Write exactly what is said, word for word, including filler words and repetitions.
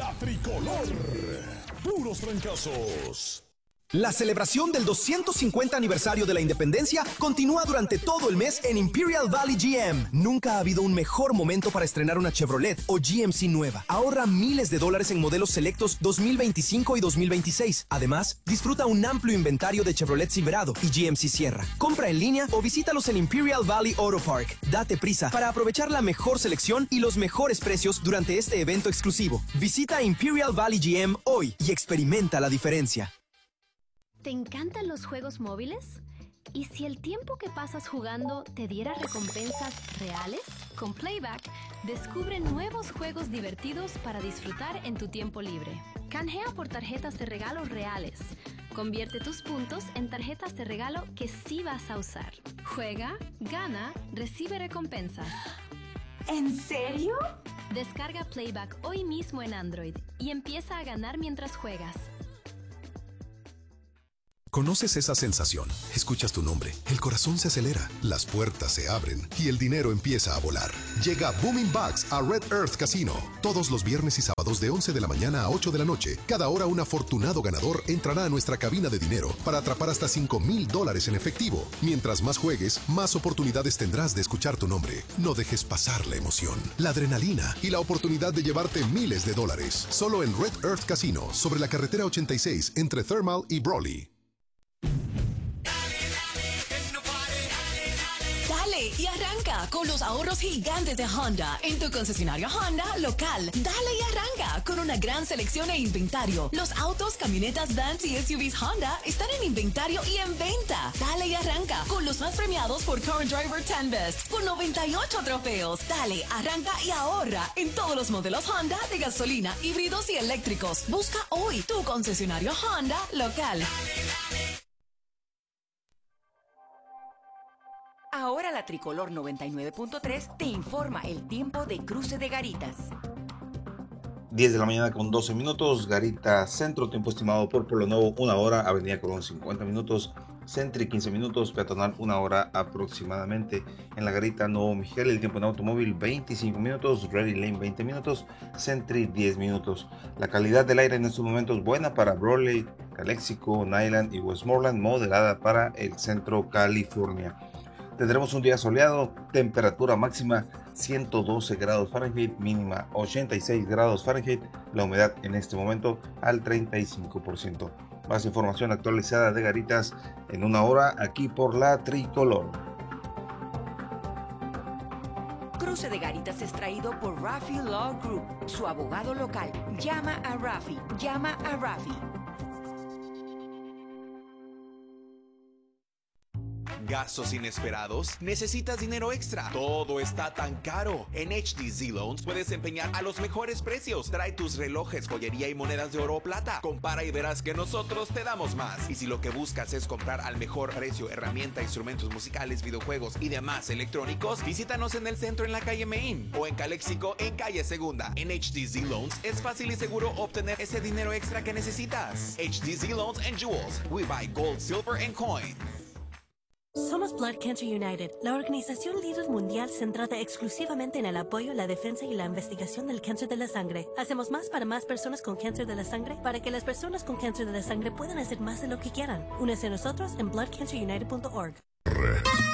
La Tricolor. Puros trancazos. La celebración del doscientos cincuenta aniversario de la independencia continúa durante todo el mes en Imperial Valley G M. Nunca ha habido un mejor momento para estrenar una Chevrolet o G M C nueva. Ahorra miles de dólares en modelos selectos dos mil veinticinco y dos mil veintiséis. Además, disfruta un amplio inventario de Chevrolet Silverado y G M C Sierra. Compra en línea o visítalos en Imperial Valley Auto Park. Date prisa para aprovechar la mejor selección y los mejores precios durante este evento exclusivo. Visita Imperial Valley G M hoy y experimenta la diferencia. ¿Te encantan los juegos móviles? ¿Y si el tiempo que pasas jugando te diera recompensas reales? Con Playback, descubre nuevos juegos divertidos para disfrutar en tu tiempo libre. Canjea por tarjetas de regalo reales. Convierte tus puntos en tarjetas de regalo que sí vas a usar. Juega, gana, recibe recompensas. ¿En serio? Descarga Playback hoy mismo en Android y empieza a ganar mientras juegas. ¿Conoces esa sensación? Escuchas tu nombre, el corazón se acelera, las puertas se abren y el dinero empieza a volar. Llega Booming Bucks a Red Earth Casino. Todos los viernes y sábados de once de la mañana a ocho de la noche, cada hora un afortunado ganador entrará a nuestra cabina de dinero para atrapar hasta cinco mil dólares en efectivo. Mientras más juegues, más oportunidades tendrás de escuchar tu nombre. No dejes pasar la emoción, la adrenalina y la oportunidad de llevarte miles de dólares. Solo en Red Earth Casino, sobre la carretera ochenta y seis entre Thermal y Brawley. Dale y arranca con los ahorros gigantes de Honda en tu concesionario Honda local. Dale y arranca con una gran selección e inventario. Los autos, camionetas, vans y S U Vs Honda están en inventario y en venta. Dale y arranca con los más premiados por Current Driver ten Best con noventa y ocho trofeos. Dale, arranca y ahorra en todos los modelos Honda de gasolina, híbridos y eléctricos. Busca hoy tu concesionario Honda local. Ahora la Tricolor noventa y nueve punto tres te informa el tiempo de Cruce de Garitas. diez de la mañana con doce minutos, Garita Centro, tiempo estimado por Pueblo Nuevo, una hora, Avenida Colón cincuenta minutos, Sentry quince minutos, peatonal una hora aproximadamente. En la Garita Nuevo Miguel, el tiempo en automóvil veinticinco minutos, Ready Lane veinte minutos, Sentry diez minutos. La calidad del aire en estos momentos buena para Brawley, Calexico, Nyland y Westmoreland, moderada para el centro California. Tendremos un día soleado, temperatura máxima ciento doce grados Fahrenheit, mínima ochenta y seis grados Fahrenheit, la humedad en este momento al treinta y cinco por ciento. Más información actualizada de Garitas en una hora aquí por la Tricolor. Cruce de Garitas es traído por Rafi Law Group, su abogado local. Llama a Rafi, llama a Rafi. ¿Gastos inesperados? ¿Necesitas dinero extra? Todo está tan caro. En H D Z Loans puedes empeñar a los mejores precios. Trae tus relojes, joyería y monedas de oro o plata. Compara y verás que nosotros te damos más. Y si lo que buscas es comprar al mejor precio herramienta, instrumentos musicales, videojuegos y demás electrónicos, visítanos en el centro en la calle Main o en Calexico en calle Segunda. En H D Z Loans es fácil y seguro obtener ese dinero extra que necesitas. H D Z Loans and Jewels. We buy gold, silver and coins. Somos Blood Cancer United, la organización líder mundial centrada exclusivamente en el apoyo, la defensa y la investigación del cáncer de la sangre. Hacemos más para más personas con cáncer de la sangre para que las personas con cáncer de la sangre puedan hacer más de lo que quieran. Únese a nosotros en blood cancer united punto org.